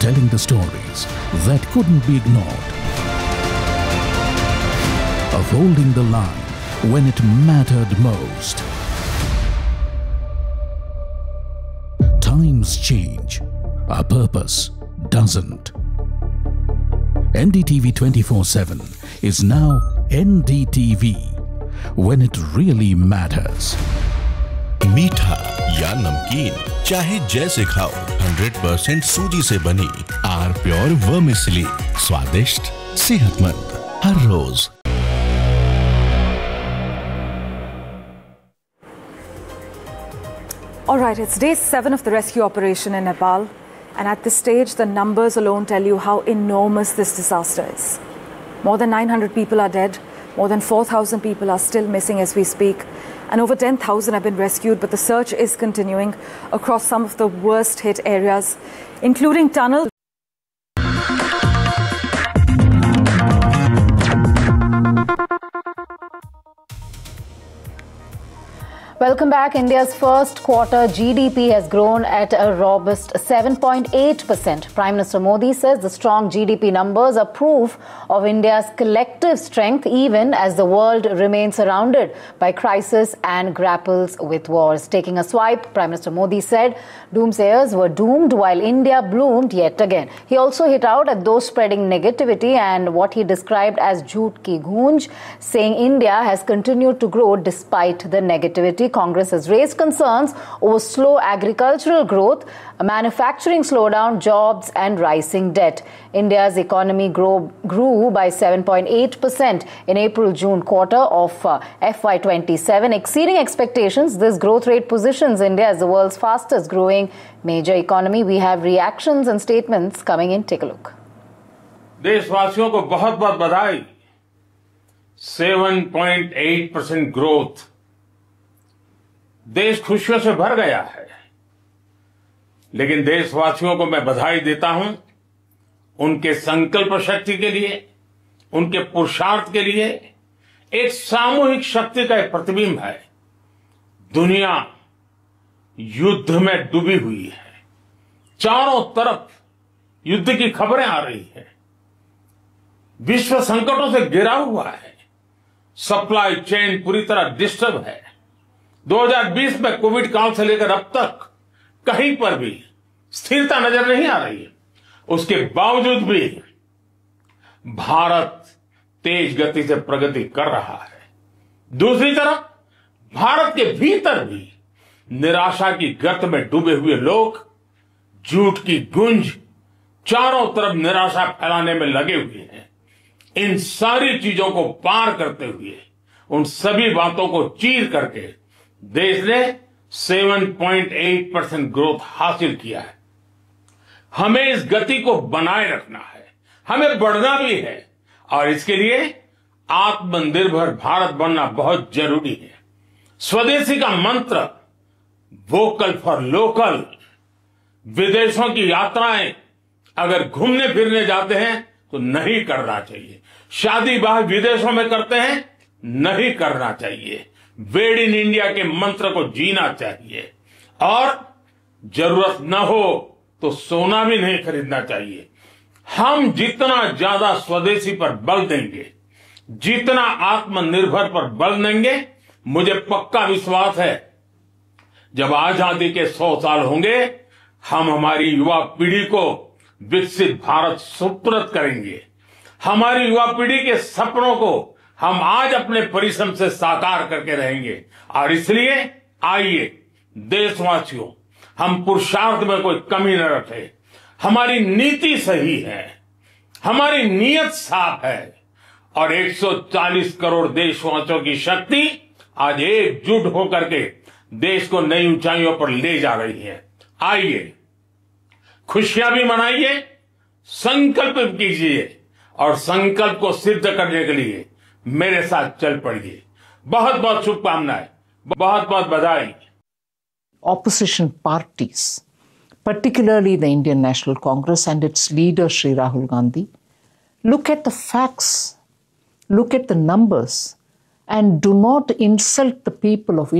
telling the stories that couldn't be ignored, of holding the line when it mattered most. Times change, our purpose doesn't. NDTV 24/7 is now NDTV when it really matters. मीठा या नमकीन, चाहे जैसे खाओ, 100% सूजी से बनी are pure vermicelli, स्वादिष्ट, सेहतमंद हर रोज। All right, it's day 7 of the rescue operation in Nepal, and at this stage, the numbers alone tell you how enormous this disaster is. More than 900 people are dead, more than 4,000 people are still missing as we speak, and over 10,000 have been rescued, but the search is continuing across some of the worst hit areas, including tunnels. Welcome back. India's first quarter GDP has grown at a robust 7.8%. Prime Minister Modi says the strong GDP numbers are proof of India's collective strength, even as the world remains surrounded by crisis and grapples with wars. Taking a swipe, Prime Minister Modi said doomsayers were doomed while India bloomed yet again. He also hit out at those spreading negativity and what he described as jhoot ki goonj, saying India has continued to grow despite the negativity. Congress has raised concerns over slow agricultural growth, a manufacturing slowdown, jobs and rising debt. India's economy grew by 7.8% in April-June quarter of FY27, exceeding expectations. This growth rate positions India as the world's fastest growing major economy. We have reactions and statements coming in. Take a look. देशवासियों को बहुत बहुत बधाई। 7.8% growth, देश खुशियों से भर गया है। लेकिन देशवासियों को मैं बधाई देता हूं उनके संकल्प शक्ति के लिए, उनके पुरुषार्थ के लिए। एक सामूहिक शक्ति का एक प्रतिबिंब है। दुनिया युद्ध में डूबी हुई है, चारों तरफ युद्ध की खबरें आ रही है, विश्व संकटों से घिरा हुआ है, सप्लाई चेन पूरी तरह डिस्टर्ब है। 2020 में कोविड काल से लेकर अब तक कहीं पर भी स्थिरता नजर नहीं आ रही है। उसके बावजूद भी भारत तेज गति से प्रगति कर रहा है। दूसरी तरफ भारत के भीतर भी निराशा की गर्त में डूबे हुए लोग झूठ की गूंज, चारों तरफ निराशा फैलाने में लगे हुए हैं। इन सारी चीजों को पार करते हुए, उन सभी बातों को चीर करके देश ने 7.8% ग्रोथ हासिल किया है। हमें इस गति को बनाए रखना है, हमें बढ़ना भी है, और इसके लिए आत्मनिर्भर भारत बनना बहुत जरूरी है। स्वदेशी का मंत्र वोकल फॉर लोकल, विदेशों की यात्राएं अगर घूमने फिरने जाते हैं तो नहीं करना चाहिए। शादी ब्याह विदेशों में करते हैं, नहीं करना चाहिए। मेड इन इंडिया के मंत्र को जीना चाहिए, और जरूरत न हो तो सोना भी नहीं खरीदना चाहिए। हम जितना ज्यादा स्वदेशी पर बल देंगे, जितना आत्मनिर्भर पर बल देंगे, मुझे पक्का विश्वास है जब आजादी के 100 साल होंगे, हम हमारी युवा पीढ़ी को विकसित भारत सुपुर्द करेंगे। हमारी युवा पीढ़ी के सपनों को हम आज अपने परिश्रम से साकार करके रहेंगे। और इसलिए आइए देशवासियों, हम पुरुषार्थ में कोई कमी न रखें। हमारी नीति सही है, हमारी नीयत साफ है, और 140 करोड़ देशवासियों की शक्ति आज एकजुट होकर के देश को नई ऊंचाइयों पर ले जा रही है। आइए खुशियां भी मनाइए, संकल्प कीजिए, और संकल्प को सिद्ध करने के लिए मेरे साथ चल पड़िए। बहुत बहुत शुभकामनाएं, बहुत बहुत बधाई। Opposition parties, particularly the Indian National Congress and its leader Shri Rahul Gandhi, look at the facts, look at the numbers, and do not insult the people of India.